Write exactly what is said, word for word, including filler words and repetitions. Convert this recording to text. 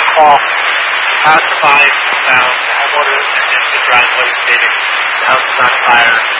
call. House of fire found. The homeowner and the driveway stated the house is on fire.